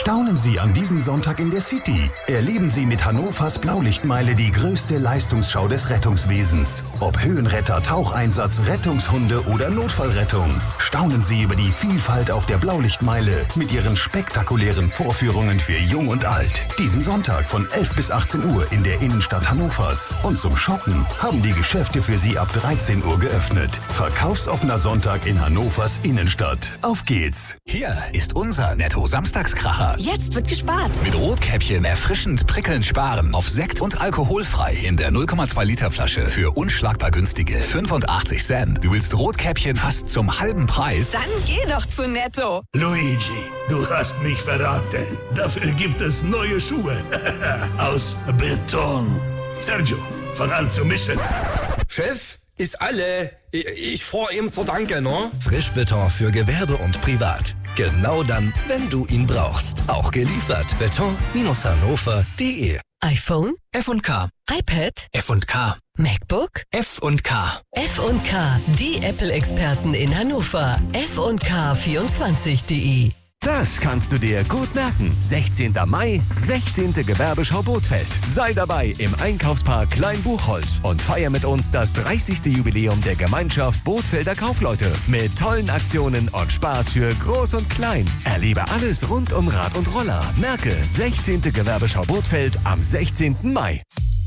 Staunen Sie an diesem Sonntag in der City. Erleben Sie mit Hannovers Blaulichtmeile die größte Leistungsschau des Rettungswesens. Ob Höhenretter, Taucheinsatz, Rettungshunde oder Notfallrettung. Staunen Sie über die Vielfalt auf der Blaulichtmeile mit ihren spektakulären Vorführungen für Jung und Alt. Diesen Sonntag von 11 bis 18 Uhr in der Innenstadt Hannovers. Und zum Shoppen haben die Geschäfte für Sie ab 13 Uhr geöffnet. Verkaufsoffener Sonntag in Hannovers Innenstadt. Auf geht's! Hier ist unser Netto-Samstagskracher. Jetzt wird gespart. Mit Rotkäppchen erfrischend prickelnd sparen. Auf Sekt und alkoholfrei in der 0,2 Liter Flasche für unschlagbar günstige 85 Cent. Du willst Rotkäppchen fast zum halben Preis? Dann geh doch zu Netto. Luigi, du hast mich verraten. Dafür gibt es neue Schuhe. Aus Beton. Sergio, fang an zu mischen. Chef, ist alle. Ich fahr ihm zur Danke, ne? Frischbeton für Gewerbe und Privat. Genau dann, wenn du ihn brauchst. Auch geliefert. Beton-hannover.de. iPhone? F&K. iPad? F&K. MacBook? F&K. F&K, die Apple-Experten in Hannover. F&K24.de. Das kannst du dir gut merken. 16. Mai, 16. Gewerbeschau Bothfeld. Sei dabei im Einkaufspark Klein-Buchholz und feier mit uns das 30. Jubiläum der Gemeinschaft Bothfelder Kaufleute. Mit tollen Aktionen und Spaß für Groß und Klein. Erlebe alles rund um Rad und Roller. Merke, 16. Gewerbeschau Bothfeld am 16. Mai.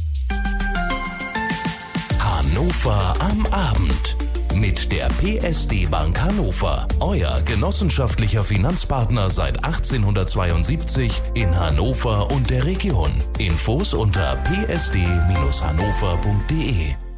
Hannover am Abend. Mit der PSD Bank Hannover, euer genossenschaftlicher Finanzpartner seit 1872 in Hannover und der Region. Infos unter psd-hannover.de.